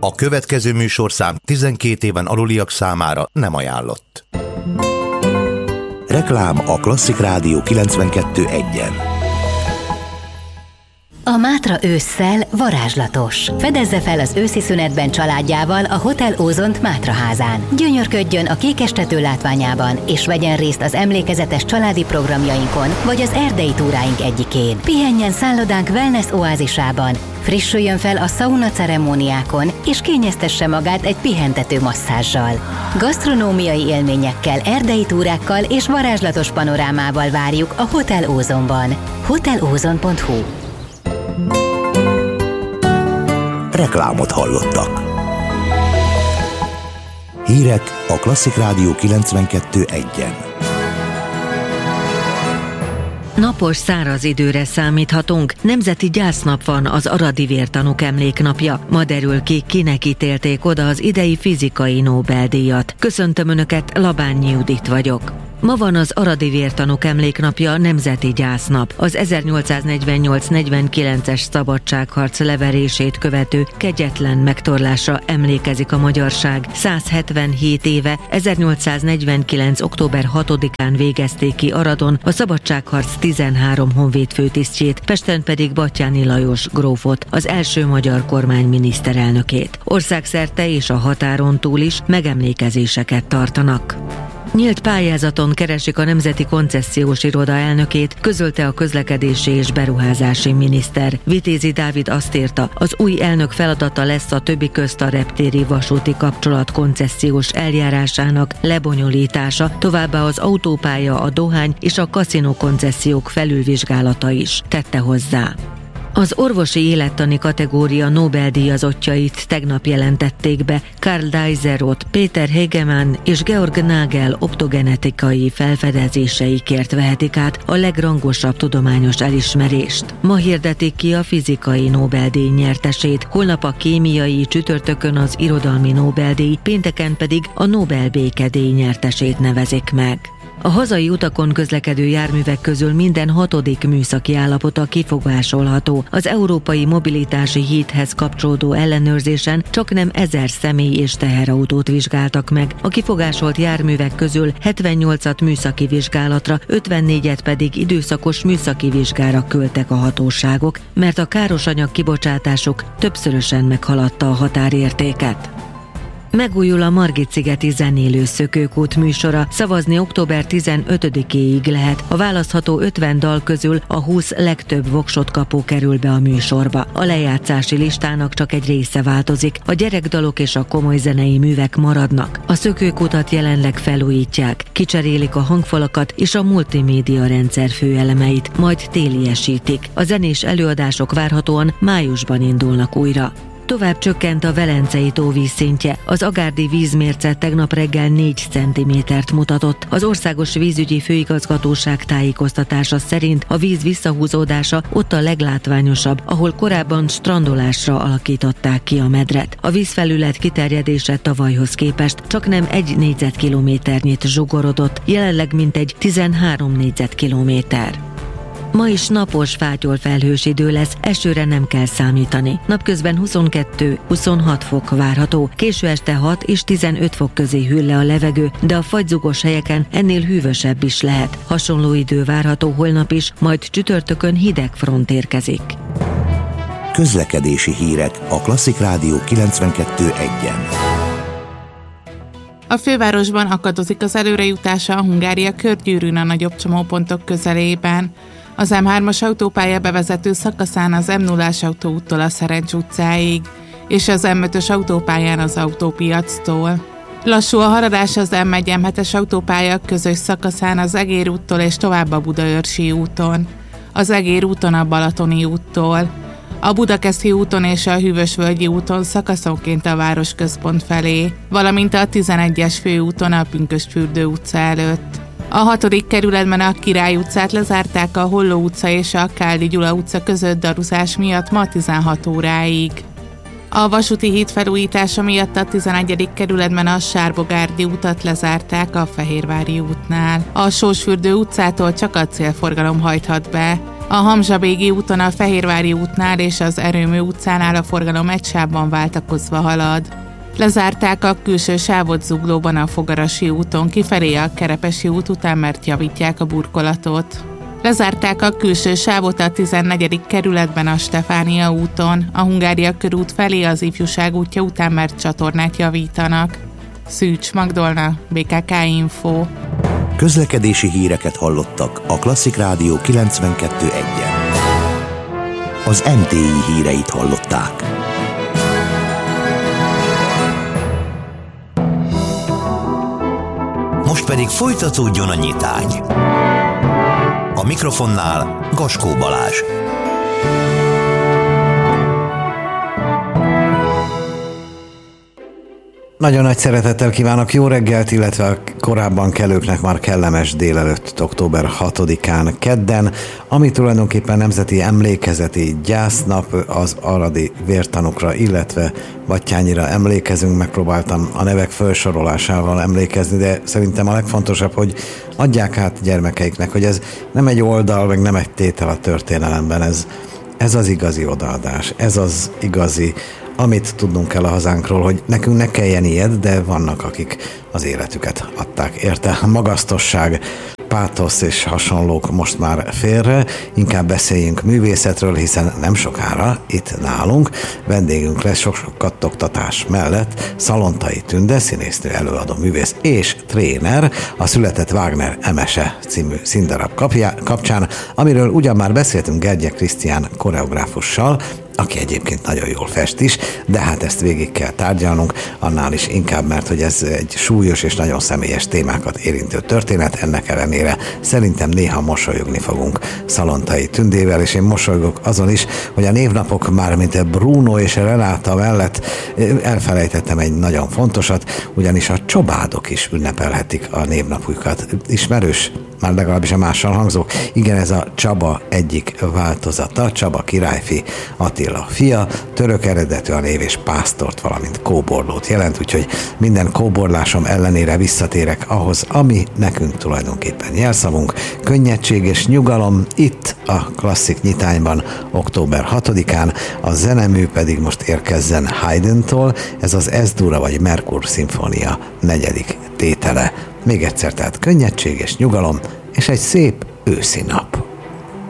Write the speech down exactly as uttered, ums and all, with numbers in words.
A következő műsorszám tizenkét éven aluliak számára nem ajánlott. Reklám a Klasszik Rádió kilencvenkettő egyen. A Mátra ősszel varázslatos. Fedezze fel az őszi szünetben családjával a Hotel Ózont Mátraházán. Gyönyörködjön a kékestető látványában, és vegyen részt az emlékezetes családi programjainkon, vagy az erdei túráink egyikén. Pihenjen szállodánk wellness oázisában, frissüljön fel a szauna ceremóniákon, és kényeztesse magát egy pihentető masszázsal. Gasztronómiai élményekkel, erdei túrákkal és varázslatos panorámával várjuk a Hotel Ózonban. hotel ózon pont hu. Reklámot hallottak. Hírek a Klasszik Rádió kilencvenkettő egyen. Napos, száraz időre számíthatunk. Nemzeti gyásznap van, az aradi vértanúk emléknapja. Ma derül ki, kinek ítélték oda az idei fizikai Nobel-díjat. Köszöntöm Önöket, Labányi Judit vagyok. Ma van az aradi vértanúk emléknapja, nemzeti gyásznap. Az ezernyolcszáznegyvennyolc negyvenkilences szabadságharc leverését követő kegyetlen megtorlásra emlékezik a magyarság. száz hetvenhét éve, ezernyolcszáznegyvenkilenc. október hatodikán végezték ki Aradon a szabadságharc tizenhárom honvéd főtisztjét, Pesten pedig Batthyáni Lajos grófot, az első magyar kormány miniszterelnökét. Országszerte és a határon túl is megemlékezéseket tartanak. Nyílt pályázaton keresik a Nemzeti Koncesziós Iroda elnökét, közölte a közlekedési és beruházási miniszter. Vitézi Dávid azt írta, az új elnök feladata lesz a többi közt a reptéri vasúti kapcsolat koncesziós eljárásának lebonyolítása, továbbá az autópálya, a dohány és a kaszinó koncesziók felülvizsgálata is, tette hozzá. Az orvosi élettani kategória Nobel-díjazottjait tegnap jelentették be. Karl Deiserot, Peter Hegemann és Georg Nagel optogenetikai felfedezéseikért vehetik át a legrangosabb tudományos elismerést. Ma hirdetik ki a fizikai Nobel-díj nyertesét, holnap a kémiai, csütörtökön az irodalmi Nobel-díj, pénteken pedig a Nobel békedíj nyertesét nevezik meg. A hazai utakon közlekedő járművek közül minden hatodik műszaki állapota kifogásolható. Az Európai Mobilitási Hídhez kapcsolódó ellenőrzésen csaknem ezer személy és teherautót vizsgáltak meg. A kifogásolt járművek közül hetvennyolcat műszaki vizsgálatra, ötvennégyet pedig időszakos műszaki vizsgára küldtek a hatóságok, mert a károsanyag kibocsátásuk többszörösen meghaladta a határértéket. Megújul a Margit-szigeti zenélő szökőkút műsora, szavazni október tizenötödikéig lehet. A választható ötven dal közül a húsz legtöbb voksot kapó kerül be a műsorba. A lejátszási listának csak egy része változik, a gyerekdalok és a komoly zenei művek maradnak. A szökőkutat jelenleg felújítják, kicserélik a hangfalakat és a multimédia rendszer főelemeit, majd téliesítik. A zenés előadások várhatóan májusban indulnak újra. Tovább csökkent a Velencei tó vízszintje. Az agárdi vízmérce tegnap reggel négy centimétert mutatott. Az Országos Vízügyi Főigazgatóság tájékoztatása szerint a víz visszahúzódása ott a leglátványosabb, ahol korábban strandolásra alakították ki a medret. A vízfelület kiterjedése tavalyhoz képest csaknem egy négyzetkilométernyit zsugorodott, jelenleg mintegy tizenhárom négyzetkilométer. Ma is napos, fátyol felhős idő lesz, esőre nem kell számítani. Napközben huszonkettő-huszonhat fok várható, késő este hat és tizenöt fok közé hűl le a levegő, de a fagydugos helyeken ennél hűvösebb is lehet. Hasonló idő várható holnap is, majd csütörtökön hideg front érkezik. Közlekedési hírek a Klasszik Rádió kilencvenkettő egyen. A fővárosban akadozik az előrejutása a Hungária körgyűrűn a nagyobb csomópontok közelében. Az em hármas autópálya bevezető szakaszán az em nullás autóúttól a Szerencs utcáig, és az em ötös autópályán az autópiactól. Lassú a haladás az em egy em hetes autópálya közös szakaszán az Egér úttól és tovább a Budaörsi úton, az Egér úton a Balatoni úttól, a Budakeszi úton és a Hűvösvölgyi úton szakaszonként a városközpont felé, valamint a tizenegyes főúton a Pünkösdfürdő utca előtt. A hatodik kerületben a Király utcát lezárták a Holló utca és a Káldi Gyula utca között daruzás miatt ma tizenhat óráig. A vasúti híd felújítása miatt a tizenegyedik kerületben a Sárbogárdi utat lezárták a Fehérvári útnál. A Sósfürdő utcától csak a célforgalom hajthat be. A Hamzsa-Bégi úton a Fehérvári útnál és az Erőmű utcánál a forgalom egy sávban váltakozva halad. Lezárták a külső sávot Zuglóban a Fogarasi úton kifelé a Kerepesi út után, mert javítják a burkolatot. Lezárták a külső sávot a tizennegyedik kerületben a Stefánia úton, a Hungária körút felé az Ifjúság útja után, mert csatornát javítanak. Szűcs Magdolna, bé ká ká Info. Közlekedési híreket hallottak a Klasszik Rádió kilencvenkettő egyen. Az em té i híreit hallották. Most pedig folytatódjon a nyitány. A mikrofonnál Gaskó Balázs. Nagyon nagy szeretettel kívánok jó reggelt, illetve a korábban kelőknek már kellemes délelőtt október hatodikán kedden, ami tulajdonképpen nemzeti emlékezeti gyásznap, az aradi vértanúkra, illetve Batthyányira emlékezünk, megpróbáltam a nevek felsorolásával emlékezni, de szerintem a legfontosabb, hogy adják át gyermekeiknek, hogy ez nem egy oldal, meg nem egy tétel a történelemben, ez, ez az igazi odaadás, ez az igazi, amit tudnunk kell a hazánkról, hogy nekünk ne kelljen ilyet, de vannak, akik az életüket adták érte. Magasztosság, pátosz és hasonlók most már félre, inkább beszéljünk művészetről, hiszen nem sokára itt nálunk vendégünk lesz sok-sok kattogtatás mellett Szalontai Tünde, színésznő, előadó művész és tréner, a Született Wagner Emese című színdarab kapcsán, amiről ugyan már beszéltünk Gergye Krisztián koreográfussal, aki egyébként nagyon jól fest is, de hát ezt végig kell tárgyalnunk, annál is inkább, mert hogy ez egy súlyos és nagyon személyes témákat érintő történet, ennek ellenére szerintem néha mosolyogni fogunk Szalontai Tündével, és én mosolygok azon is, hogy a névnapok már mint Bruno és Renáta mellett elfelejtettem egy nagyon fontosat, ugyanis a csobádok is ünnepelhetik a névnapjukat. Ismerős? Már legalábbis a mással hangzó. Igen, ez a Csaba egyik változata, Csaba királyfi Attila fia, török eredetű a név és pásztort, valamint kóborlót jelent, úgyhogy minden kóborlásom ellenére visszatérek ahhoz, ami nekünk tulajdonképpen jelszavunk, könnyedség és nyugalom itt a Klasszik Nyitányban október hatodikán, a zenemű pedig most érkezzen Haydntól, ez az Es-dura vagy Merkur szimfónia negyedik tétele. Még egyszer, tehát könnyedség és nyugalom, és egy szép őszi nap.